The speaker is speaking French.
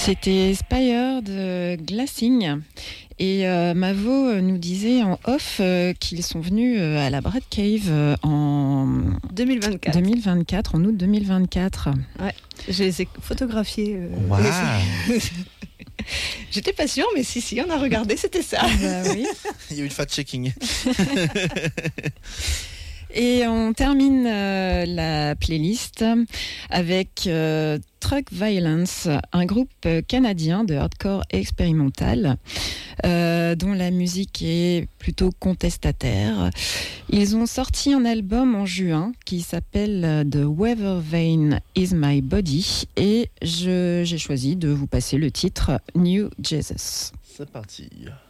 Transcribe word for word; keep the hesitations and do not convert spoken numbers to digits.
C'était Spire de Glassing. Et euh, Mavo nous disait en off euh, qu'ils sont venus euh, à la Brad Cave euh, en deux mille vingt-quatre. deux mille vingt-quatre, en août deux mille vingt-quatre. Ouais, je les ai photographiés. Euh, Wow. J'étais pas sûre, mais si, si, on a regardé, c'était ça. Bah oui. Il y a eu le fact-checking. Et on termine euh, la playlist avec euh, Truck Violence, un groupe canadien de hardcore expérimental euh, dont la musique est plutôt contestataire. Ils ont sorti un album en juin qui s'appelle The Weather Vane Is My Body et je, j'ai choisi de vous passer le titre New Jesus. C'est parti.